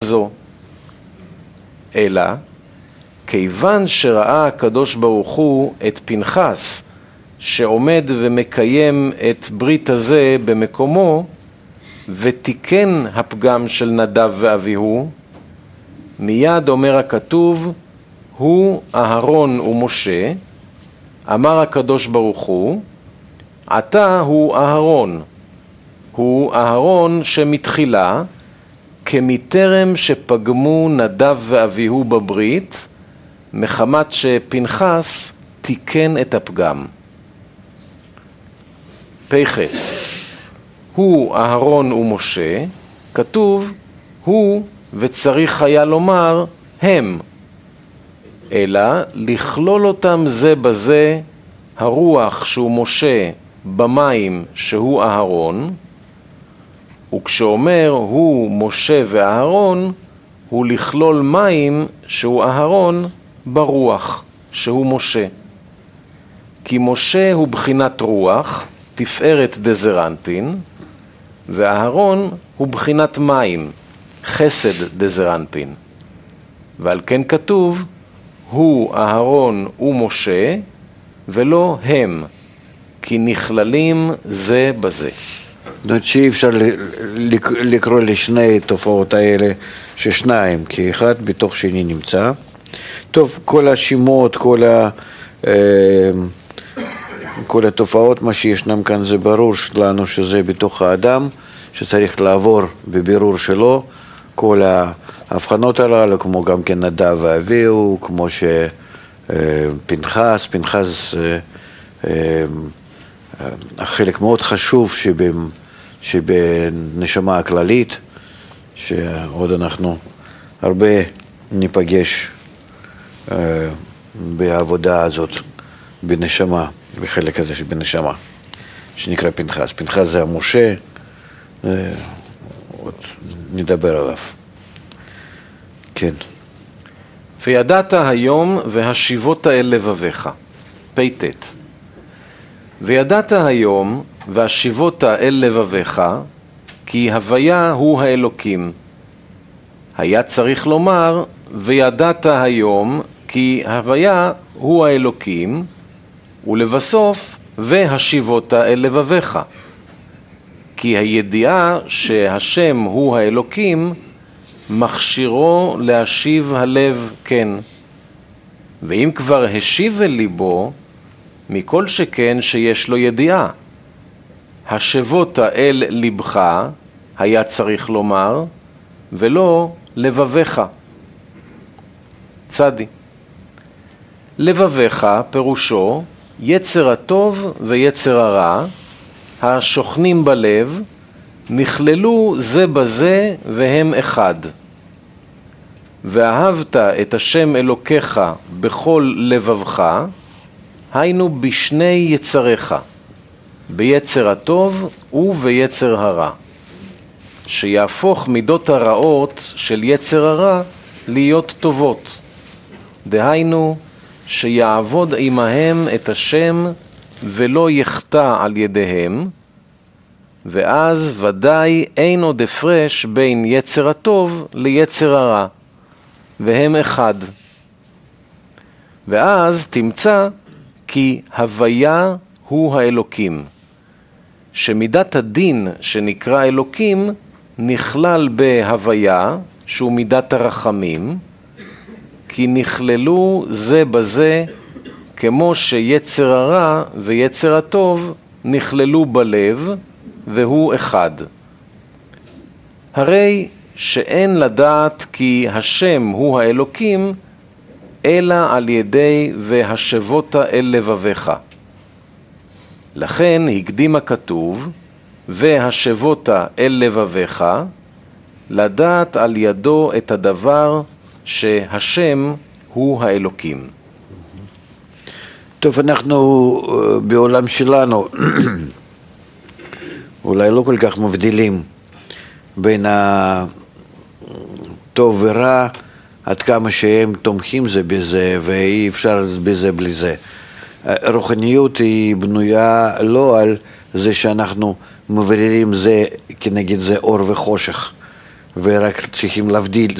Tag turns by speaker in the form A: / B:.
A: זו. אלא, כיוון שראה הקדוש ברוך הוא את פנחס, שעומד ומקיים את ברית הזה במקומו, ותיקן הפגם של נדב ואביהו, מיד אומר הכתוב, הוא אהרון ומשה, אמר הקדוש ברוך הוא, עתה הוא אהרון. הוא אהרון שמתחילה, כמטרם שפגמו נדב ואביהו בברית, מחמת שפנחס תיקן את הפגם. פ"ח הוא אהרון ומשה, כתוב הוא וצריך היה לומר הם, אלא לכלול אותם זה בזה, הרוח שהוא משה במים שהוא אהרון, וכשאומר הוא משה ואהרון, הוא לכלול מים שהוא אהרון ברוח שהוא משה. כי משה הוא בחינת רוח, תפארת דזרנפין, ואהרון הוא בחינת מים, חסד דזרנפין. ועל כן כתוב, הוא אהרון ומשה, ולא הם, כי נכללים זה בזה.
B: זאת אומרת שאי אפשר לקרוא לשני תופעות האלה ששניים, כי אחד בתוך שני נמצא. טוב, כל השמות, כל התופעות, מה שישנם כאן זה ברור לנו שזה בתוך האדם, שצריך לעבור בבירור שלו, כל ההבחנות הללו, כמו גם כן נדב ואביהו, כמו שפנחס, חלק מאוד חשוב שבנשמה הכללית, שעוד אנחנו הרבה ניפגש בעבודה הזאת בנשמה, בחלק הזה שבנשמה, שנקרא פנחס. פנחס זה המשה, עוד נדבר עליו. כן.
A: וידעת היום והשיבות אל לבביך. פ"ט וידעת היום והשיבות אל לבביך, כי הוויה הוא האלוקים. היה צריך לומר, וידעת היום, כי הוויה הוא האלוקים, ולבסוף, והשיבות אל לבביך. כי הידיעה שהשם הוא האלוקים, מכשירו להשיב הלב כן. ואם כבר השיב אל ליבו, מכל שכן שיש לו ידיעה. השבות אל לבך, היה צריך לומר, ולא לבביך. צדי. לבביך פירושו יצר הטוב ויצר הרע, השוכנים בלב, נכללו זה בזה והם אחד. ואהבת את השם אלוקיך בכל לבבך, היינו בשני יצריך, ביצר הטוב וביצר הרע, שיהפוך מידות הרעות של יצר הרע להיות טובות. דהיינו, שיעבוד עמהם את השם ולא יחטא על ידיהם, ואז ודאי אין עוד הפרש בין יצר הטוב ליצר הרע, והם אחד. ואז תמצא כי הוויה הוא האלוקים, שמידת הדין שנקרא אלוקים נכלל בהוויה, שהוא מידת הרחמים, כי נכללו זה בזה, כמו שיצר הרע ויצר הטוב נכללו בלב, והוא אחד. הרי שאין לדעת כי השם הוא האלוקים, אלא על ידי והשבות אל לבביך. לכן הקדים הכתוב, והשבות אל לבביך, לדעת על ידו את הדבר שהשם הוא האלוקים.
B: טוב, אנחנו בעולם שלנו אולי לא כל כך מבדילים בין הטוב ורע, עד כמה שהם תומכים זה בזה, ואי אפשר בזה בלי זה. רוחניות היא בנויה לא על זה שאנחנו מבררים זה כנגד זה אור וחושך, ורק צריכים להבדיל